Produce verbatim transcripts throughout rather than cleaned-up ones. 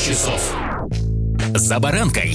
часов. За баранкой.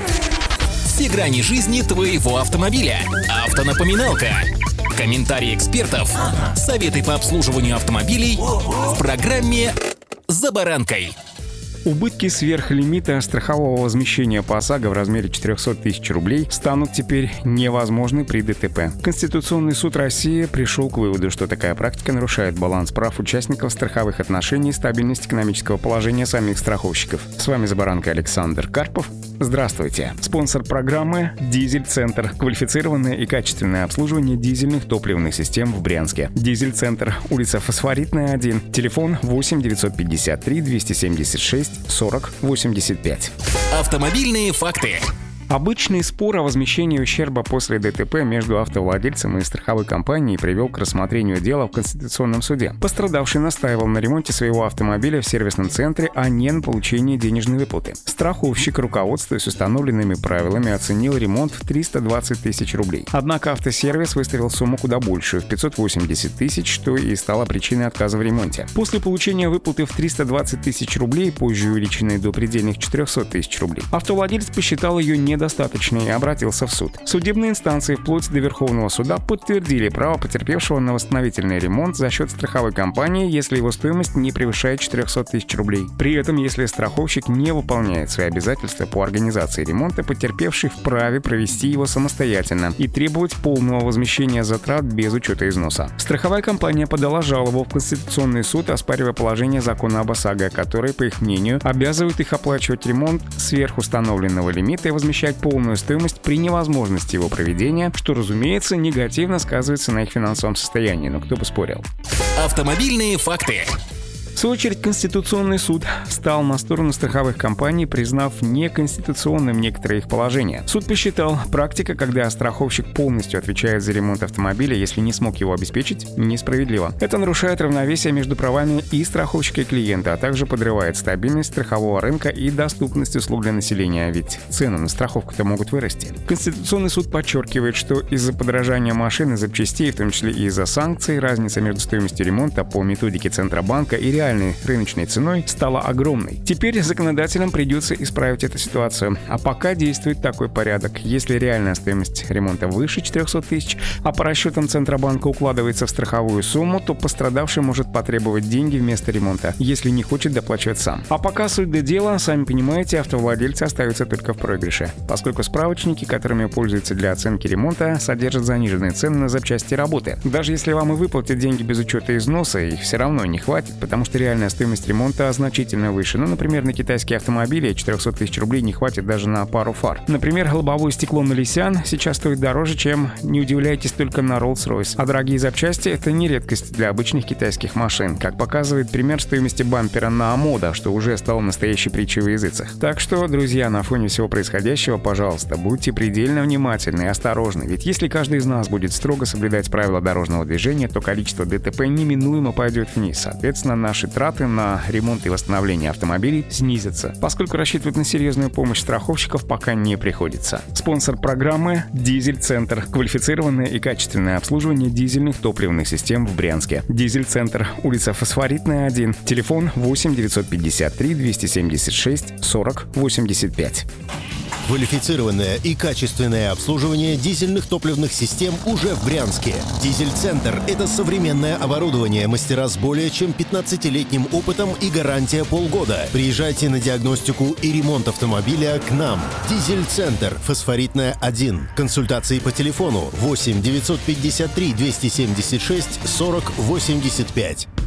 Все грани жизни твоего автомобиля. Автонапоминалка. Комментарии экспертов. Советы по обслуживанию автомобилей в программе «За баранкой». Убытки сверхлимита страхового возмещения по ОСАГО в размере четыреста тысяч рублей станут теперь невозможны при ДТП. Конституционный суд России пришел к выводу, что такая практика нарушает баланс прав участников страховых отношений и стабильность экономического положения самих страховщиков. С вами «За баранкой» Александр Карпов. Здравствуйте. Спонсор программы «Дизель-центр». Квалифицированное и качественное обслуживание дизельных топливных систем в Брянске. «Дизель-центр», улица Фосфоритная, один. Телефон восемь девятьсот пятьдесят три двести семьдесят шесть сорок восемьдесят пять. Автомобильные факты. Обычный спор о возмещении ущерба после ДТП между автовладельцем и страховой компанией привел к рассмотрению дела в Конституционном суде. Пострадавший настаивал на ремонте своего автомобиля в сервисном центре, а не на получении денежной выплаты. Страховщик, руководствуясь установленными правилами, оценил ремонт в триста двадцать тысяч рублей. Однако автосервис выставил сумму куда большую, в пятьсот восемьдесят тысяч, что и стало причиной отказа в ремонте. После получения выплаты в триста двадцать тысяч рублей, позже увеличенной до предельных четыреста тысяч рублей, автовладелец посчитал ее не недостаточно и обратился в суд. Судебные инстанции вплоть до Верховного суда подтвердили право потерпевшего на восстановительный ремонт за счет страховой компании, если его стоимость не превышает четыреста тысяч рублей. При этом, если страховщик не выполняет свои обязательства по организации ремонта, потерпевший вправе провести его самостоятельно и требовать полного возмещения затрат без учета износа. Страховая компания подала жалобу в Конституционный суд, оспаривая положение закона об ОСАГО, которые, по их мнению, обязывают их оплачивать ремонт сверх установленного лимита и возмещать полную стоимость при невозможности его проведения, что, разумеется, негативно сказывается на их финансовом состоянии, но кто бы спорил. Автомобильные факты. В свою очередь, Конституционный суд встал на сторону страховых компаний, признав неконституционным некоторые их положения. Суд посчитал, практика, когда страховщик полностью отвечает за ремонт автомобиля, если не смог его обеспечить, несправедлива. Это нарушает равновесие между правами и страховщика, и клиента, а также подрывает стабильность страхового рынка и доступность услуг для населения, ведь цены на страховку-то могут вырасти. Конституционный суд подчеркивает, что из-за подорожания машин и запчастей, в том числе и из-за санкций, разница между стоимостью ремонта по методике Центробанка и реальной рыночной ценой стала огромной. Теперь законодателям придется исправить эту ситуацию. А пока действует такой порядок. Если реальная стоимость ремонта выше четыреста тысяч, а по расчетам Центробанка укладывается в страховую сумму, то пострадавший может потребовать деньги вместо ремонта, если не хочет доплачивать сам. А пока суть до дела, сами понимаете, автовладельцы остаются только в проигрыше, поскольку справочники, которыми пользуются для оценки ремонта, содержат заниженные цены на запчасти работы. Даже если вам и выплатят деньги без учета износа, их все равно не хватит, потому что реальная стоимость ремонта значительно выше. Ну, например, на китайские автомобили четыреста тысяч рублей не хватит даже на пару фар. Например, лобовое стекло на Nissan сейчас стоит дороже, чем, не удивляйтесь, только на Rolls-Royce. А дорогие запчасти — это не редкость для обычных китайских машин, как показывает пример стоимости бампера на Амода, что уже стало настоящей притчей во языцах. Так что, друзья, на фоне всего происходящего, пожалуйста, будьте предельно внимательны и осторожны, ведь если каждый из нас будет строго соблюдать правила дорожного движения, то количество ДТП неминуемо пойдет вниз. Соответственно, наши траты на ремонт и восстановление автомобилей снизятся, поскольку рассчитывать на серьезную помощь страховщиков пока не приходится. Спонсор программы «Дизель-центр». Квалифицированное и качественное обслуживание дизельных топливных систем в Брянске. «Дизель-центр», улица Фосфоритная, один. Телефон восемь девятьсот пятьдесят три двести семьдесят шесть сорок восемьдесят пять. Квалифицированное и качественное обслуживание дизельных топливных систем уже в Брянске. «Дизель-центр» — это современное оборудование, мастера с более чем пятнадцатилетним опытом и гарантия полгода. Приезжайте на диагностику и ремонт автомобиля к нам. «Дизель-центр», Фосфоритная, один. Консультации по телефону восемь девятьсот пятьдесят три двести семьдесят шесть сорок восемьдесят пять.